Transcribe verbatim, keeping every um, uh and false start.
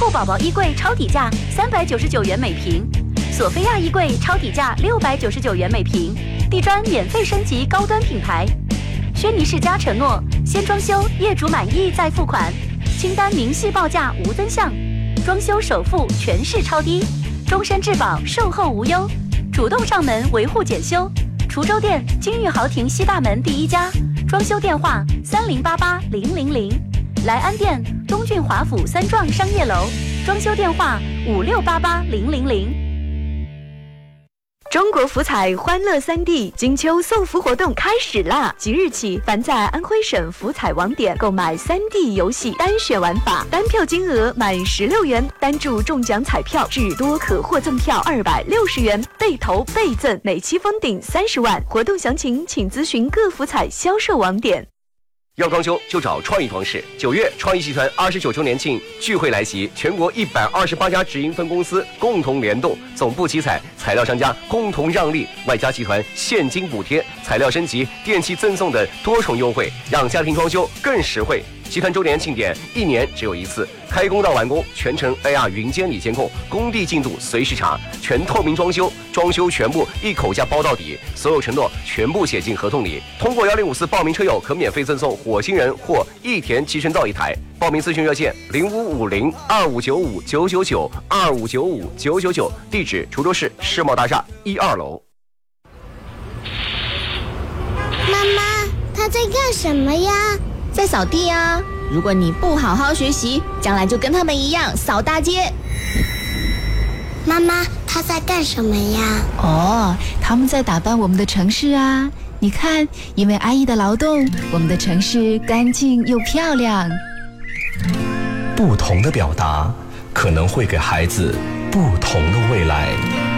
富宝宝衣柜超底价三百九十九元每平，索菲亚衣柜超底价六百九十九元每平，地砖免费升级高端品牌。轩尼诗家承诺，先装修，业主满意再付款，清单明细报价无增项，装修首付全市超低，终身质保，售后无忧，主动上门维护检修。滁州店金玉豪庭西大门第一家，装修电话三零八八零零零。莱安店东郡华府三幢商业楼，装修电话五六八八零零零。中国福彩欢乐三地金秋送福活动开始啦！即日起，凡在安徽省福彩网点购买三 D 游戏单选玩法，单票金额满十六元，单注中奖彩票至多可获赠票二百六十元，倍投倍赠，每期封顶三十万。活动详情请咨询各福彩销售网点。 要装修就找创意装饰。九月，创意集团二十九周年庆聚会来袭，全国一百二十八家直营分公司共同联动，总部集采，材料商家共同让利，外加集团现金补贴、材料升级、电器赠送的多重优惠，让家庭装修更实惠。集团周年庆典一年只有一次，开工到完工全程 A R 云监理监控，工地进度随时查，全透明装修，装修全部一口价包到底，所有承诺全部写进合同里。通过幺零五四报名车友可免费赠送火星人或益田集成灶一台。报名咨询热线零五五零二五九五九九九二五九五九九九，地址滁州市世贸大厦一二楼。 妈妈，他在干什么呀？ 在扫地啊！如果你不好好学习，将来就跟他们一样扫大街。 妈妈，他在干什么呀？ 哦，他们在打扮我们的城市啊！你看，因为阿姨的劳动，我们的城市干净又漂亮。 不同的表达，可能会给孩子不同的未来。